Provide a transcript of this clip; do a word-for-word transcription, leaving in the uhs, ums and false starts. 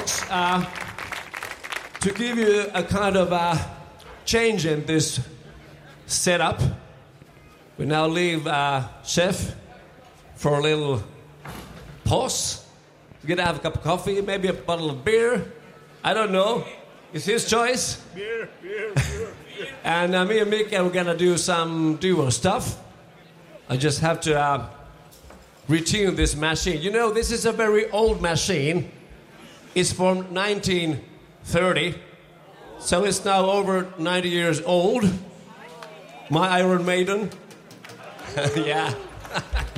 folks, uh, to give you a kind of a change in this setup, we now leave uh, Chef for a little pause. We're gonna have a cup of coffee, maybe a bottle of beer. I don't know. It's his choice. Beer, beer, beer, beer. And uh, me and Mika, we're gonna do some duo stuff. I just have to uh, retune this machine. You know, this is a very old machine. It's from nineteen thirty, so it's now over ninety years old. My Iron Maiden. Yeah.